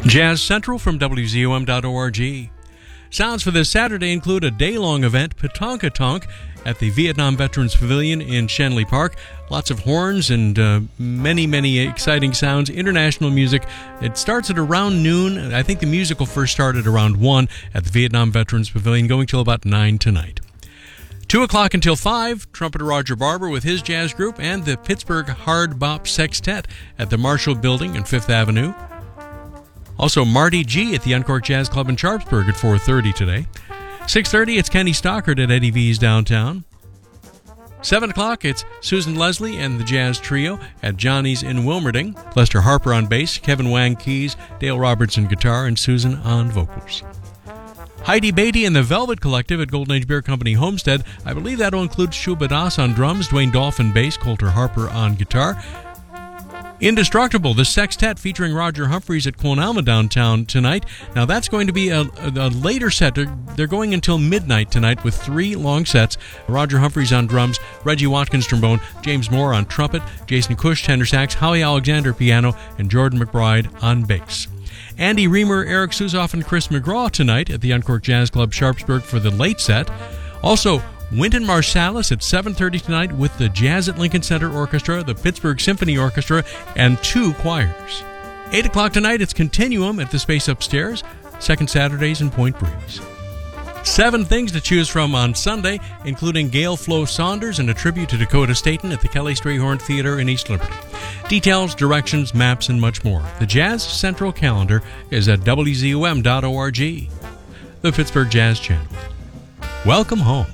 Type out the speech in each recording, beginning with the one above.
Jazz Central from WZUM.org. Sounds for this Saturday include a day-long event, Petonka Tonk, at the Vietnam Veterans Pavilion in Shenley Park. Lots of horns and many exciting sounds, international music. It starts at around noon. I think the music will first start at around 1 at the Vietnam Veterans Pavilion, going till about 9 tonight. 2 o'clock until 5, trumpeter Roger Barber with his jazz group and the Pittsburgh Hard Bop Sextet at the Marshall Building on 5th Avenue. Also, Marty G at the Uncorked Jazz Club in Sharpsburg at 4:30 today. 6:30, it's Kenny Stockard at Eddie V's downtown. 7 o'clock, it's Susan Leslie and the Jazz Trio at Johnny's in Wilmerding. Lester Harper on bass, Kevin Wang keys, Dale Robertson guitar, and Susan on vocals. Heidi Beatty and the Velvet Collective at Golden Age Beer Company Homestead. I believe that'll include Shuba Das on drums, Dwayne Dolphin bass, Coulter Harper on guitar. Indestructible, the Sextet featuring Roger Humphreys at Quon Alma downtown tonight. Now that's going to be a later set. They're going until midnight tonight with 3 long sets. Roger Humphreys on drums, Reggie Watkins trombone, James Moore on trumpet, Jason Cush tenor sax, Howie Alexander piano, and Jordan McBride on bass. Andy Reamer, Eric Suzoff, and Chris McGraw tonight at the Uncorked Jazz Club Sharpsburg for the late set. Also, Wynton Marsalis at 7:30 tonight with the Jazz at Lincoln Center Orchestra, the Pittsburgh Symphony Orchestra, and 2 choirs. 8 o'clock tonight, it's Continuum at the Space Upstairs, second Saturdays in Point Breeze. 7 things to choose from on Sunday, including Gail Flo Saunders and a tribute to Dakota Staton at the Kelly Strayhorn Theater in East Liberty. Details, directions, maps, and much more. The Jazz Central calendar is at WZUM.org. The Pittsburgh Jazz Channel. Welcome home.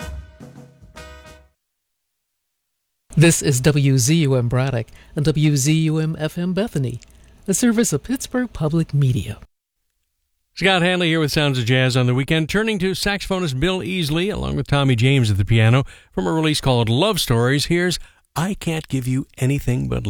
This is WZUM Braddock and WZUM FM Bethany, a service of Pittsburgh Public Media. Scott Hanley here with Sounds of Jazz on the weekend, turning to saxophonist Bill Easley along with Tommy James at the piano from a release called Love Stories. Here's I Can't Give You Anything But Love.